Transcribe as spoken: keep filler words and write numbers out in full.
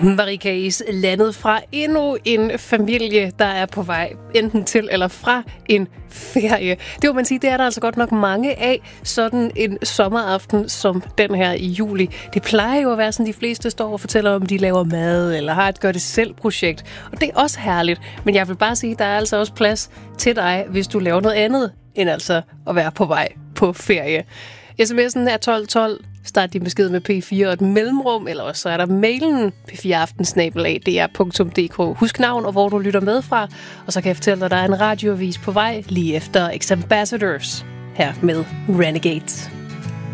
Marie K's landet fra endnu en familie, der er på vej enten til eller fra en ferie. Det må man sige, det er der altså godt nok mange af, sådan en sommeraften som den her i juli. Det plejer jo at være sådan, de fleste står og fortæller om, de laver mad eller har et gør-det-selv-projekt. Og det er også herligt, men jeg vil bare sige, der er altså også plads til dig, hvis du laver noget andet, end altså at være på vej på ferie. sms'en er tolv tolv. Start din besked med P fire og et mellemrum, eller også så er der mailen p fire aften snabel-a d r punktum d k. Husk navn og hvor du lytter med fra, og så kan jeg fortælle dig, at der er en radioavis på vej lige efter X Ambassadors her med Renegades.